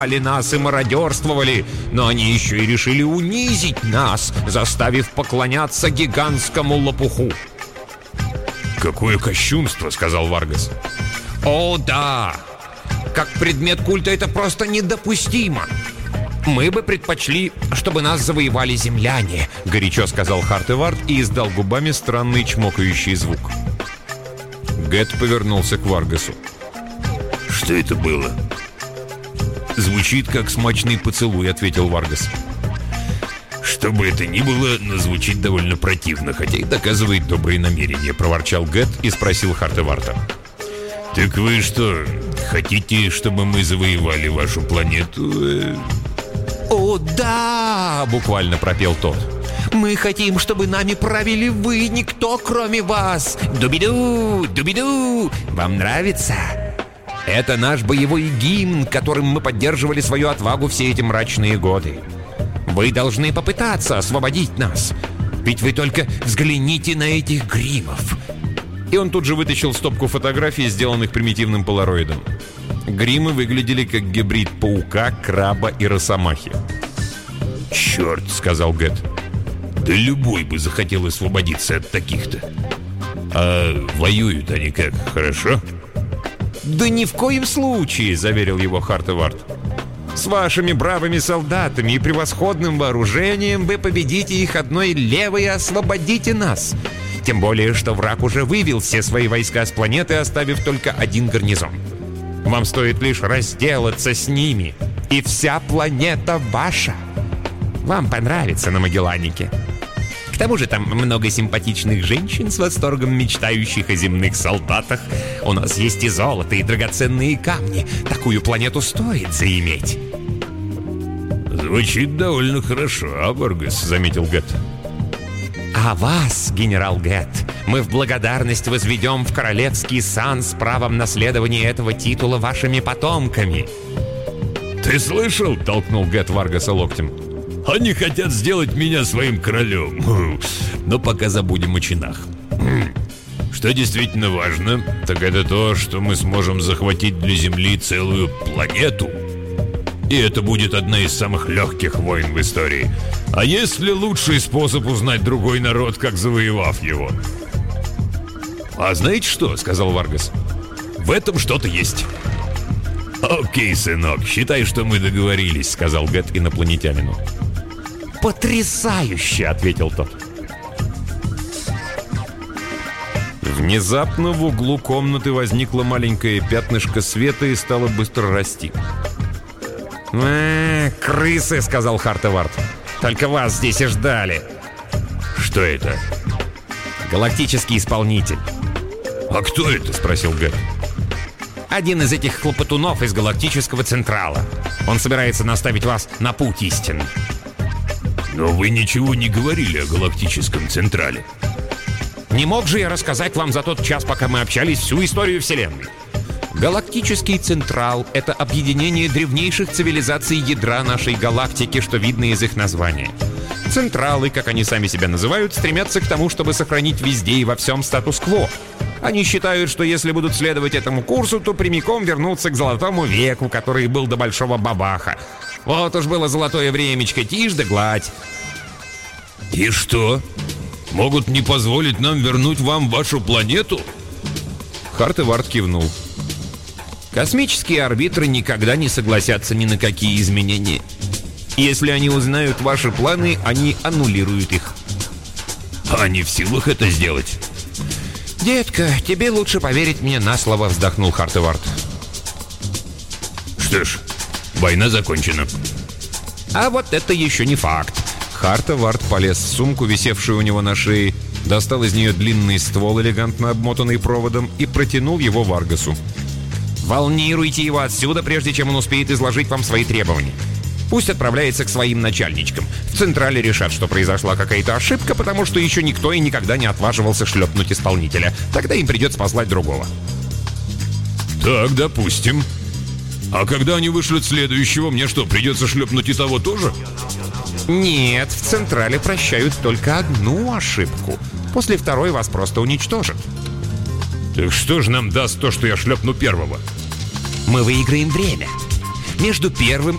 нас и мародерствовали, но они еще и решили унизить нас, заставив поклоняться гигантскому лопуху». «Какое кощунство», — сказал Варгас. «О, да! Как предмет культа это просто недопустимо. Мы бы предпочли, чтобы нас завоевали земляне», — горячо сказал Хартевард и издал губами странный чмокающий звук. Гэт повернулся к Варгасу. «Что это было?» «Звучит как смачный поцелуй», — ответил Варгас. «Что бы это ни было, но звучит довольно противно, хотя и доказывает добрые намерения», — проворчал Гэт и спросил Хартеварда. «Так вы что, хотите, чтобы мы завоевали вашу планету?» «О, да!» — буквально пропел тот. «Мы хотим, чтобы нами правили вы, никто кроме вас! Дубиду! Дубиду! Вам нравится? Это наш боевой гимн, которым мы поддерживали свою отвагу все эти мрачные годы. Вы должны попытаться освободить нас, ведь вы только взгляните на этих гримов!» И он тут же вытащил стопку фотографий, сделанных примитивным полароидом. Гримы выглядели как гибрид паука, краба и росомахи. «Черт», — сказал Гэт. «Да любой бы захотел освободиться от таких-то. А воюют они как, хорошо?» «Да ни в коем случае», — заверил его Хартевард. «С вашими бравыми солдатами и превосходным вооружением вы победите их одной левой и освободите нас. Тем более, что враг уже вывел все свои войска с планеты, оставив только один гарнизон. Вам стоит лишь разделаться с ними, и вся планета ваша. Вам понравится на Магелланике. К тому же там много симпатичных женщин с восторгом мечтающих о земных солдатах. У нас есть и золото, и драгоценные камни. Такую планету стоит заиметь». «Звучит довольно хорошо, Варгас», — заметил Гэт. «А вас, генерал Гэт, мы в благодарность возведем в королевский сан с правом наследования этого титула вашими потомками». «Ты слышал?» — толкнул Гэт Варгаса локтем. «Они хотят сделать меня своим королем. Но пока забудем о чинах. Что действительно важно, так это то, что мы сможем захватить для Земли целую планету. И это будет одна из самых легких войн в истории. А есть ли лучший способ узнать другой народ, как завоевав его?» «А знаете что?» — сказал Варгас. «В этом что-то есть». «Окей, сынок, считай, что мы договорились», — сказал Гэт инопланетянину. «Потрясающе!» — ответил тот. Внезапно в углу комнаты возникло маленькое пятнышко света и стало быстро расти. «Крысы!» — сказал Хартевард. «Только вас здесь и ждали». «Что это?» «Галактический исполнитель». «А кто это?» — спросил Гэт. «Один из этих хлопотунов из Галактического Централа. Он собирается наставить вас на путь истинный». «Но вы ничего не говорили о Галактическом Централе». «Не мог же я рассказать вам за тот час, пока мы общались, всю историю Вселенной? Галактический Централ — это объединение древнейших цивилизаций ядра нашей галактики, что видно из их названия. Централы, как они сами себя называют, стремятся к тому, чтобы сохранить везде и во всем статус-кво. Они считают, что если будут следовать этому курсу, то прямиком вернутся к Золотому веку, который был до Большого Бабаха. Вот уж было золотое времечко, тишь да гладь». «И что? Могут не позволить нам вернуть вам вашу планету?» Хартевард кивнул. «Космические арбитры никогда не согласятся ни на какие изменения. Если они узнают ваши планы, они аннулируют их». «А они в силах это сделать?» «Детка, тебе лучше поверить мне на слово», — вздохнул Хартевард. «Что ж, война закончена». «А вот это еще не факт». Хартевард полез в сумку, висевшую у него на шее, достал из нее длинный ствол, элегантно обмотанный проводом, и протянул его Варгасу. «Волнируйте его отсюда, прежде чем он успеет изложить вам свои требования. Пусть отправляется к своим начальничкам. В Централе решат, что произошла какая-то ошибка, потому что еще никто и никогда не отваживался шлепнуть исполнителя. Тогда им придется послать другого». «Так, допустим. А когда они вышлют следующего, мне что, придется шлепнуть и того тоже?» «Нет, в Централе прощают только одну ошибку. После второй вас просто уничтожат». «Так что же нам даст то, что я шлепну первого?» «Мы выиграем время. между первым